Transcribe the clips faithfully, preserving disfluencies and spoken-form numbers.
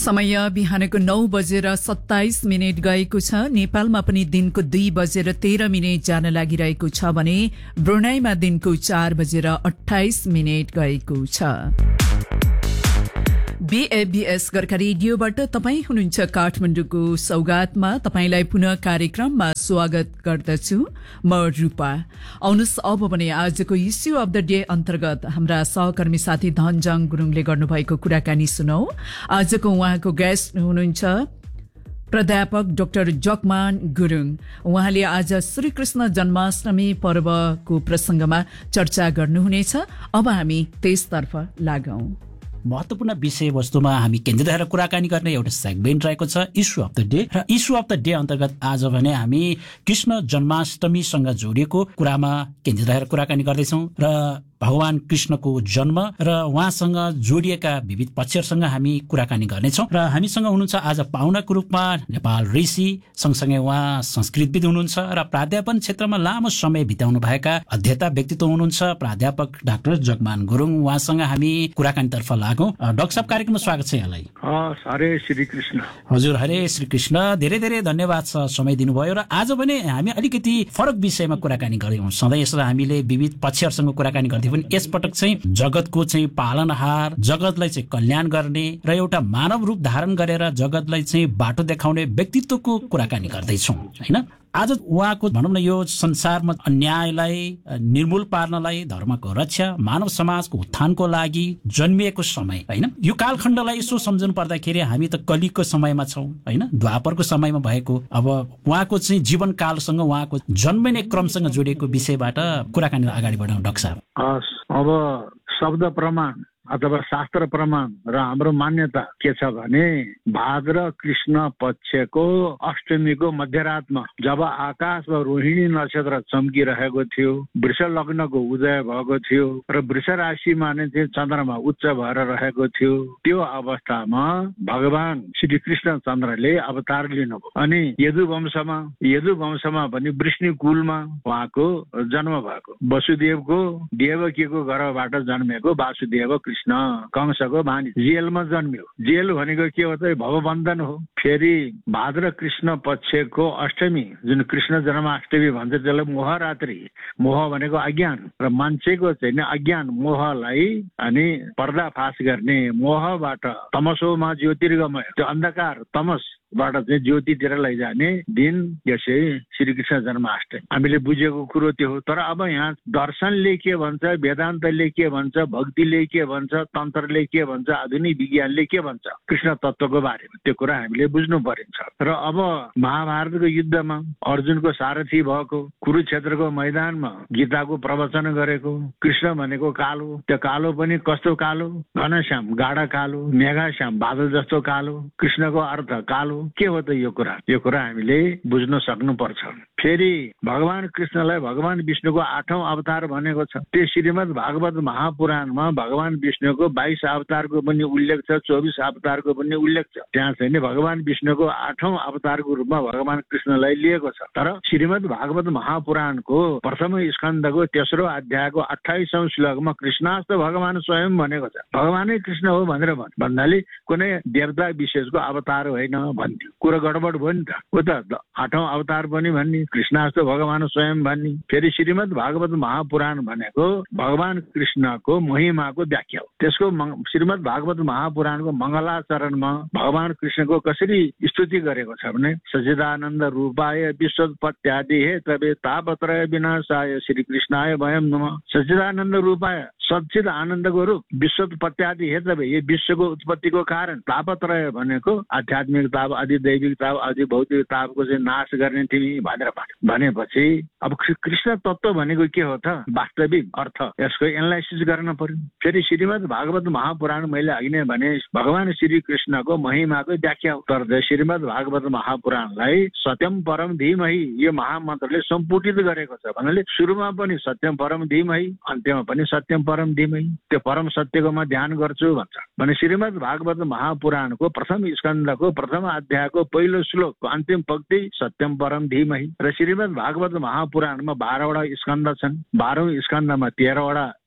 समय बिहानको नौ बजेर सत्ताइस मिनट गएको छ। नेपालमा पनि दिनको दुई बजेर तेह्र मिनट जान लागिरहेको छ भने ब्रुनाईमा दिनको चार बजेर अठाइस मिनट गएको छ। बीएबीएस गोर्खा रेडियोबाट तपाई हुनुहुन्छ काठमाडौँको सौगातमा। तपाईलाई पुनः कार्यक्रममा स्वागत गर्दछु म रूपा। आउनुस् अब भने आजको इस्यु अफ द डे अन्तर्गत हाम्रा सहकर्मी साथी धनजङ गुरुङले गर्नुभएको कुराकानी सुनौ। आजको उहाँको गेस्ट हुनुहुन्छ प्राध्यापक डाक्टर जगमान गुरुङ। उहाँले आज श्रीकृष्ण जन्माष्टमी पर्वको प्रसंगमा चर्चा गर्नुहुनेछ। अब हामी त्यसतर्फ लागौं। महत्वपूर्ण विषयवस्तुमा हामी केन्द्रित रहेर कुराकानी गर्ने एउटा सेगमेन्ट रहेको छ इस्यु अफ द डे। र इस्यु अफ द डे अन्तर्गत आज भने हामी कृष्ण जन्माष्टमीसँग जोडिएको कुरामा केन्द्रित रहेर कुराकानी गर्दैछौँ र भगवान कृष्णको जन्म र उहाँसँग जोडिएका विविध पक्षहरूसँग हामी कुराकानी गर्नेछौँ। र हामीसँग हुनुहुन्छ आज पाहुनाको रूपमा नेपाल ऋषि, सँगसँगै उहाँ संस्कृतविद हुनुहुन्छ र प्राध्यापन क्षेत्रमा लामो समय बिताउनु भएका अध्येता व्यक्तित्व हुनुहुन्छ प्राध्यापक डाक्टर जगमान गुरुङ। उहाँसँग हामी कुराकानीतर्फ लागौँ। डाक्टर साहब, कार्यक्रममा स्वागत छ यहाँलाई। हरे श्री कृष्ण। हजुर, हरे श्री कृष्ण। धेरै धेरै धन्यवाद छ समय दिनुभयो। र आज भने हामी अलिकति फरक विषयमा कुराकानी गर्यौँ। सधैँ यसो हामीले विविध पक्षहरूसँग कुराकानी गर्दै पनि यसपटक चाहिँ जगतको चाहिँ पालनहार, जगतलाई चाहिँ कल्याण गर्ने र एउटा मानव रूप धारण गरेर जगतलाई चाहिँ बाटो देखाउने व्यक्तित्वको कुराकानी गर्दैछौँ, हैन? आज उहाँको भनौँ न यो संसारमा अन्यायलाई निर्मूल पार्नलाई, धर्मको रक्षा, मानव समाजको उत्थानको लागि जन्मिएको समय, हैन? यो कालखण्डलाई यसो सम्झनु पर्दाखेरि हामी त कलिको समयमा छौँ, हैन? द्वापरको समयमा भएको। अब उहाँको चाहिँ जीवन कालसँग उहाँको जन्मिने क्रमसँग जोडिएको विषयबाट कुराकानी अगाडि बढाउँ डाक्टर साहब। अब शब्द प्रमाण अथवा शास्त्र प्रमाण र हाम्रो मान्यता के छ भने भाद्र कृष्ण पक्षको अष्टमीको मध्यरातमा जब आकाशमा रोहिणी नक्षत्र चम्किरहेको थियो, वृष लग्नको उदय भएको थियो र वृष राशिमा नै चाहिँ चन्द्रमा उच्च भएर रहेको थियो, त्यो अवस्थामा भगवान श्री कृष्ण चन्द्रले अवतार लिनुभयो। अनि यदु वंशमा यदु वंशमा पनि वृष्णि कुलमा उहाँको जन्म भएको। वसुदेवको देवकीको गर्भबाट जन्मेको वासुदेव कृष्ण कंसको भानी जेलमा जन्मियो। जेल भनेको के हो त? भवबन्धन हो। फेरि भाद्र कृष्ण पक्षको अष्टमी जुन कृष्ण जन्माष्टमी भन्छ त्यसलाई मोहरात्रि। मोह भनेको अज्ञान र मान्छेको चाहिँ अज्ञान मोहलाई अनि पर्दाफास गर्ने, मोहबाट तमसोमा ज्योतिर्गमय, त्यो अन्धकार तमसबाट चाहिँ ज्योतितिर लैजाने दिन यसै श्रीकृष्ण जन्माष्टमी। हामीले बुझेको कुरो त्यो हो। तर अब यहाँ दर्शनले के भन्छ, वेदान्तले के भन्छ, भक्तिले के भन्छ, तन्त्रले के भन्छ, आधुनिक विज्ञानले के भन्छ कृष्ण तत्त्वको बारेमा, त्यो कुरा हामीले बुझ्नु परिन्छ। र अब महाभारतको युद्धमा अर्जुनको सारथी भएको, कुरुक्षेत्रको मैदानमा गीताको प्रवचन गरेको, कृष्ण भनेको कालो, त्यो कालो पनि कस्तो कालो? घनश्याम, गाढा कालो, मेघाश्याम, बादल जस्तो कालो। कृष्णको अर्थ कालो के हो त? यो कुरा यो कुरा हामीले बुझ्न सक्नुपर्छ। फेरि भगवान कृष्णलाई भगवान विष्णुको आठौं अवतार भनेको छ। त्यो श्रीमद् भागवत महापुराणमा भगवान विष्णुको बाइस अवतारको पनि उल्लेख छ, चौबिस अवतारको पनि उल्लेख छ। त्यहाँ चाहिँ भगवान विष्णुको आठौं अवतारको रूपमा भगवान कृष्णलाई लिएको छ। तर श्रीमद् भागवत महापुराणको प्रथम स्कन्धको तेस्रो अध्यायको अठाइसौं श्लोकमा कृष्णास्त भगवान स्वयं भनेको छ। भगवानै कृष्ण हो भनेर भन्नाले कुनै देवता विशेषको अवतार होइन भन्थ्यो। कुरो गडबड भयो नि त। हो त आठौं अवतार पनि भन्ने, कृष्णास्त भगवान स्वयं भन्ने। फेरि श्रीमद् भागवत महापुराण भनेको भगवान कृष्णको महिमाको व्याख्या हो। त्यसको श्रीमद् भागवत महापुराणको मङ्गलाचरणमा भगवान कृष्णको कसरी स्तुति गरेको छ भने सच्चिदानन्द रूपाय विश्वोत्पत्त्यादि हेतवे तापत्रय विनाशाय श्री कृष्णाय वयं नमः। सच्चिदानन्द रूपाय, सच्चिद आनन्दको रूप, विश्वोत्पत्त्यादि हेतवे, यो विश्वको उत्पत्तिको कारण, तापत्रय भनेको आध्यात्मिक ताप, अधिदैविक ताप, अधिभौतिक तापको चाहिँ नाश गर्ने तिमी भनेर भनेपछि अब कृष्ण तत्त्व भनेको के हो त? वास्तविक अर्थ यसको एनालाइसिस गर्न पर्यो। फेरि श्रीमद् भागवत महापुराण मैले अघि नै भने भगवान श्री कृष्णको महिमाको व्याख्या हो। तर श्रीमद् भागवत महापुराणलाई सत्यम परम धीमहि यो महामन्त्रले सम्पुटित गरेको छ। भन्नाले सुरुमा पनि सत्यम परम धीमहि, अन्त्यमा पनि सत्यम परम धीमहि। त्यो परम सत्यको म ध्यान गर्छु भन्छ भने श्रीमद् भागवत महापुराणको प्रथम स्कन्धको प्रथम अध्यायको पहिलो श्लोकको अन्तिम पंक्ति सत्यम परम धीमहि। र श्रीमद् भागवत महापुराणमा बाह्रवटा स्कन्ध छन्। बाह्रौं स्कन्धमा तेह्रवटा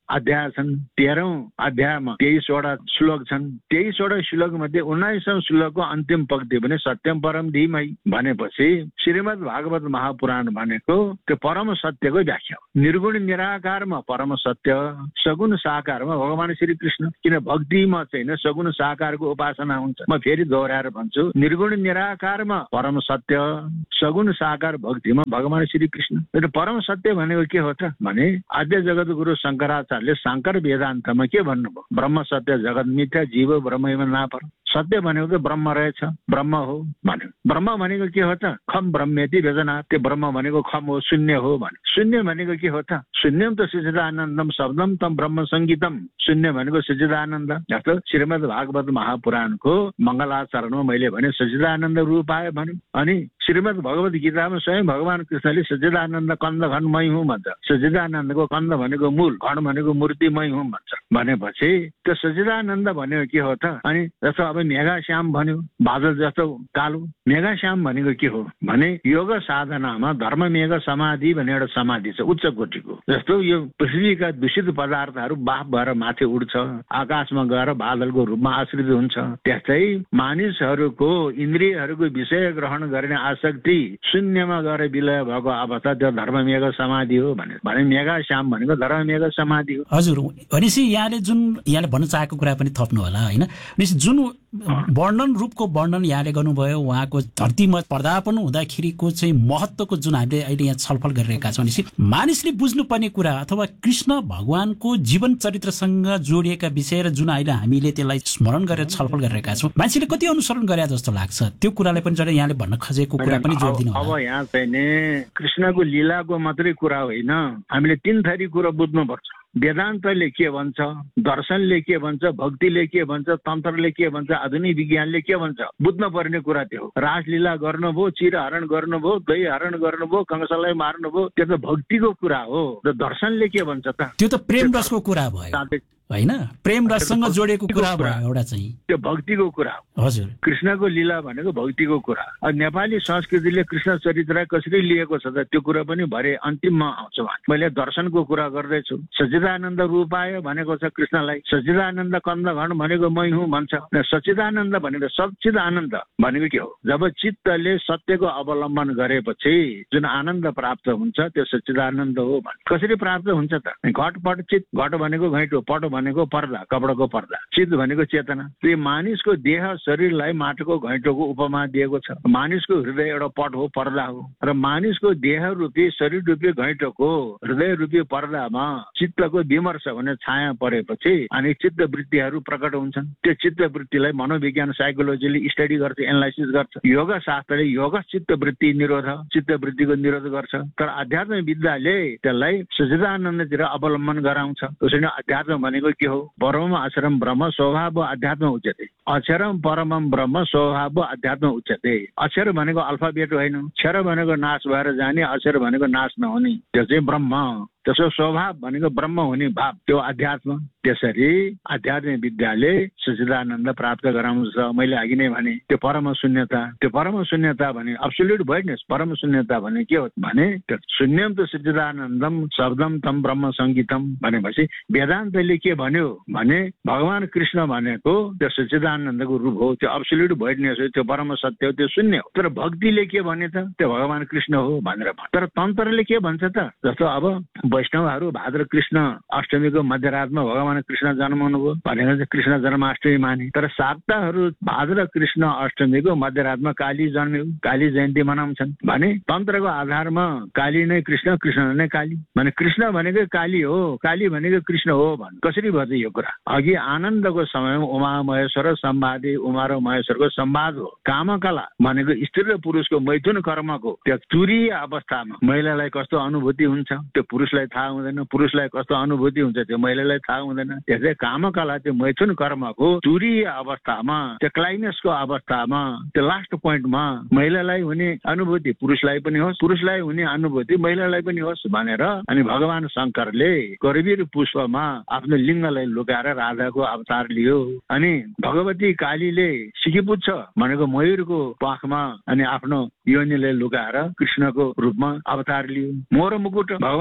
अध्याय छन्, तेह्रौं अध्यायमा तेइसवटा श्लोक छन्। तेइसवटा श्लोक मध्ये उन्नाइसौं श्लोकको अन्तिम पंक्ति भने सत्यम परम धीमहि भनेपछि श्रीमद् भागवत महापुराण भनेको त्यो परम सत्यको व्याख्या हो। निर्गुण निराकारमा परम सत्य, सगुण साकारमा भगवान श्री कृष्ण। किन भक्तिमा चाहिँ सगुण साकारको उपासना हुन्छ। म फेरि दोहोऱ्याएर भन्छु, निर्गुण निराकारमा परम सत्य, सगुण साकार भक्तिमा भगवान श्री कृष्ण। परम सत्य भनेको के हो त भने आद्य जगत गुरु शङ्कराचार्यले शङ्कर वेदान्तमा के भन्नुभयो? ब्रह्म सत्य जगत मिथ्या जीव ब्रह्मैव नापर। सत्य भनेको त ब्रह्म रहेछ, ब्रह्म हो भन्यो। ब्रह्म भनेको के हो त? खम ब्रह्मेति वेदना। त्यो ब्रह्म भनेको खम हो, शून्य हो भन्यो। शून्य भनेको के हो त? शून्यम त सच्चिदानन्दम शब्दम तम ब्रह्म सङ्गीतम। शून्य भनेको सच्चिदानन्द। जस्तो श्रीमद् भागवत महापुराणको मङ्गलाचरणमा मैले भने सच्चिदानन्द रूपाय भन्यो। अनि श्रीमद् भगवत गीतामा स्वयं भगवान कृष्णले सच्चिदानन्द कन्द घन मै हुँ भन्छ। सच्चिदानन्दको कन्द भनेको मूल, घन भनेको मूर्ति मै हुँ भन्छ। भनेपछि त्यो सच्चिदानन्द भनेको के हो त? अनि जस्तो अब मेघाश्याम भन्यो, बादल जस्तो कालो। मेघाश्याम भनेको के हो भने योग साधनामा धर्म मेघ समाधि भन्ने एउटा समाधि छ उच्च कोटिको। जस्तो यो पृथ्वीका दूषित पदार्थहरू बाफ भएर माथि उड्छ, आकाशमा गएर बादलको रूपमा आश्रित हुन्छ। त्यस्तै मानिसहरूको इन्द्रियहरूको विषय ग्रहण गर्ने आसक्ति शून्यमा गएर विलय भएको अवस्था त्यो धर्म मेघ समाधि हो भने भने मेघाश्याम भनेको धर्म मेघ समाधि हो। हजुर, भनेपछि यहाँले जुन यहाँले भन्न चाहेको कुरा पनि थप्नु होला होइन। जुन वर्णन रूपको वर्णन यहाँले गर्नुभयो, उहाँको धरतीमा पदार्पण हुँदाखेरिको चाहिँ महत्त्वको जुन हामीले अहिले यहाँ छलफल गरिरहेका छौँ भनेपछि मानिसले बुझ्नुपर्ने कुरा अथवा कृष्ण भगवानको जीवन चरित्रसँग जोडिएका विषय र जुन अहिले हामीले त्यसलाई स्मरण गरेर छलफल गरिरहेका छौँ, मान्छेले कति अनुसरण गरे जस्तो लाग्छ त्यो कुरालाई पनि जरा यहाँले भन्न खोजेको कुरा पनि जोडिदिनु होला। अब यहाँ चाहिँ नि कृष्णको लीलाको मात्रै कुरा होइन, हामीले तीन थरी कुरा बुझ्नुपर्छ। वेदान्तले के भन्छ, दर्शनले के भन्छ, भक्तिले के भन्छ, तन्त्रले के भन्छ, आधुनिक विज्ञानले के भन्छ, बुझ्न पर्ने कुरा त्यो हो। रासलीला गर्नुभयो, चिरहरण गर्नुभयो, दही हरण गर्नुभयो, कंसलाई मार्नुभयो, त्यो त भक्तिको कुरा हो। र दर्शनले के भन्छ त? त्यो त प्रेम रसको कुरा भयो होइन, प्रेम रससँग जोडिएको कुरा भयो एउटा चाहिँ, त्यो भक्तिको कुरा हो। हजुर, कृष्णको लीला भनेको भक्तिको कुरा। अब नेपाली संस्कृतिले कृष्ण चरित्र कसरी लिएको छ त त्यो कुरा पनि भरे अन्तिममा आउँछ। मैले दर्शनको कुरा गर्दैछु। सच्चिदानन्द रूपाय भनेको छ कृष्णलाई, सच्चिदानन्द कन्द घन भनेको मै हुँ भन्छ। सच्चिदानन्द भनेको सच्चिद आनन्द भनेको के हो? जब चित्तले सत्यको अवलम्बन गरेपछि जुन आनन्द प्राप्त हुन्छ त्यो सच्चिदानन्द हो भन्छ। कसरी प्राप्त हुन्छ त? घटपट चित, घट भनेको घैँटो, पट भनेको पर्दा, कपडाको पर्दा, चित भनेको चेतना। त्यो मानिसको देह शरीरलाई माटोको घैँटोको उपमा दिएको छ। मानिसको हृदय एउटा पट हो, पर्दा हो। र मानिसको देह रूपी शरीर रूपी घैँटोको हृदय रूपी पर्दामा चित्तको विमर्श भने छाया परेपछि अनि चित्त वृत्तिहरू प्रकट हुन्छन्। त्यो चित्त वृत्तिलाई मनोविज्ञान साइकोलोजीले स्टडी गर्छ, एनालाइसिस गर्छ। योग शास्त्रले योग चित्त वृत्ति निरोध, चित्त वृत्तिको निरोध गर्छ। तर अध्यात्म विद्याले त्यसलाई सच्चिदानन्दतिर अवलम्बन गराउँछ। त्यसैले अध्यात्म भनेको के हो? परम अक्षरम ब्रह्म स्वभाव अध्यात्म उच्यते। अक्षरम परमम ब्रह्म स्वभाव अध्यात्म उच्यते। अक्षर भनेको अल्फाबेट होइन, क्षर भनेको नाश भएर जाने, अक्षर भनेको नाश नहुने, त्यो चाहिँ ब्रह्म। त्यसो स्वभाव भनेको ब्रह्म हुने भाव, त्यो अध्यात्म। त्यसरी अध्यात्म विद्याले सच्चिदानन्द प्राप्त गराउँछ। मैले अघि नै भने त्यो परम शून्यता, त्यो परम शून्यता भने अब्सोल्युट भोइडनेस। परम शून्यता भने के हो भने शून्यम त सच्चिदानन्दम शब्दम तम ब्रह्म सङ्गीतम भनेपछि वेदान्तले के भन्यो भने भगवान कृष्ण भनेको त्यो सच्चिदानन्दको रूप हो, त्यो अब्सोल्युट भोइडनेस हो, त्यो परम सत्य हो, त्यो शून्य हो। तर भक्तिले के भने त त्यो भगवान कृष्ण हो भनेर। तर तन्त्रले के भन्छ त? जस्तो अब वैष्णवहरू भाद्र कृष्ण अष्टमीको मध्यरातमा भगवान कृष्ण जन्माउनु भयो भनेर चाहिँ कृष्ण जन्माष्टमी माने। तर शाक्तहरू भाद्र कृष्ण अष्टमीको मध्यरातमा काली जन्म्यो, काली जयन्ती मनाउँछन् भने तन्त्रको आधारमा काली नै कृष्ण, कृष्ण नै काली। भने कृष्ण भनेको काली हो, काली भनेको कृष्ण हो भन्। कसरी भयो यो कुरा? अघि आनन्दको समयमा उमा महेश्वर सम्वादे, उमा र महेश्वरको सम्वाद हो। कामकला भनेको स्त्री र पुरुषको मैथुन कर्मको त्यो तुरीय अवस्थामा महिलालाई कस्तो अनुभूति हुन्छ त्यो पुरुषलाई थाहा हुँदैन, पुरुषलाई कस्तो अनुभूति हुन्छ त्यो महिलालाई थाहा हुँदैन। त्यसै कामकला त्यो मैथुन कर्मको तुरीय अवस्थामा, त्यो क्लाइमेक्सको अवस्थामा, त्यो लास्ट पोइन्टमा महिलालाई हुने अनुभूति पुरुषलाई पनि होस्, पुरुषलाई हुने अनुभूति महिलालाई पनि होस् भनेर अनि भगवान शङ्करले करवीर पुष्पमा आफ्नो लिङ्गलाई लुकाएर राधाको अवतार लियो। अनि भगवती कालीले सिकिपुच्छ भनेको मयूरको पाखमा अनि आफ्नो योनिले लुकाएर कृष्णको रूपमा अवतार लियो। मोर मुकुट भगवान कृष्ण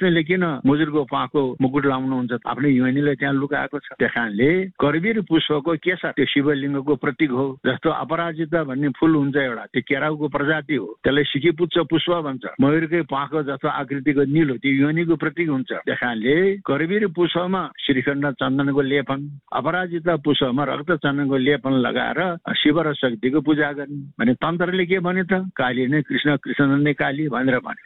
कृष्णले किन मुजुरको पाको मुकुट लाउनुहुन्छ? आफ्नै योनिले त्यहाँ लुकाएको छ। त्यस कारणले करवीर पुष्पको के छ? त्यो शिवलिङ्गको प्रतीक हो। जस्तो अपराजिता भन्ने फूल हुन्छ एउटा, त्यो केराउको प्रजाति हो, त्यसलाई सिकिपुच्छ पुष्प भन्छ। मयूरकै पाखो जस्तो आकृतिको निलो त्यो योनिको प्रतीक हुन्छ। त्यस कारणले करवीर पुष्पमा श्रीखण्ड चन्दनको लेपन, अपराजिता पुष्पमा रक्त चन्दनको लेपन लगाएर शिव र शक्तिको पूजा गर्ने भने तन्त्रले के भने त? काली नै कृष्ण, कृष्ण नै काली भनेर भने।